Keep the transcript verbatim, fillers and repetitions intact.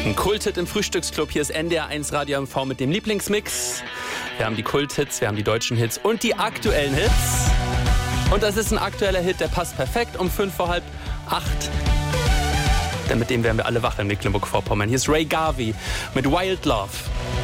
Ein Kulthit im Frühstücksclub. Hier ist N D R eins Radio M V mit dem Lieblingsmix. Wir haben die Kulthits, wir haben die deutschen Hits und die aktuellen Hits. Und das ist ein aktueller Hit, der passt perfekt um fünf vor halb acht. Denn mit dem werden wir alle wach in Mecklenburg-Vorpommern. Hier ist Ray Garvey mit Wild Love.